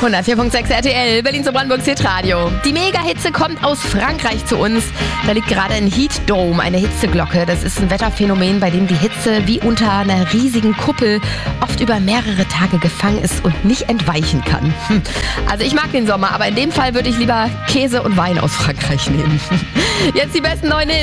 104.6 RTL, Berlin-Brandenburgs Hitradio. Die Mega-Hitze kommt aus Frankreich zu uns. Da liegt gerade ein Heat Dome, eine Hitzeglocke. Das ist ein Wetterphänomen, bei dem die Hitze wie unter einer riesigen Kuppel oft über mehrere Tage gefangen ist und nicht entweichen kann. Also ich mag den Sommer, aber in dem Fall würde ich lieber Käse und Wein aus Frankreich nehmen. Jetzt die besten neuen Hits.